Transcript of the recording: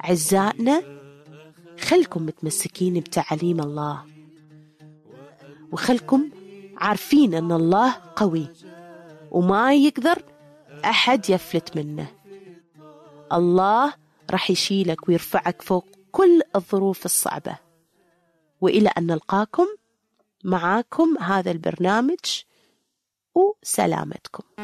أعزائنا، خلكم متمسكين بتعليم الله، وخلكم عارفين أن الله قوي وما يقدر أحد يفلت منه. الله راح يشيلك ويرفعك فوق كل الظروف الصعبة. وإلى أن نلقاكم معاكم هذا البرنامج، وسلامتكم.